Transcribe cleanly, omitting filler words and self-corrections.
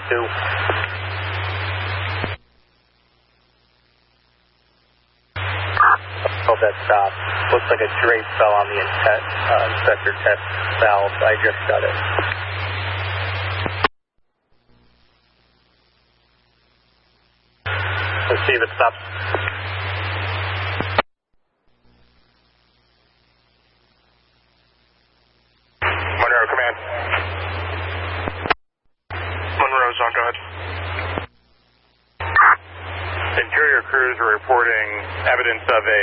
2. Hold that stop. Looks like a drape fell on the inspector test valve. I just got it. Let's see if it stops. Monroe, command. Monroe, Zon, go ahead. Interior crews are reporting evidence of a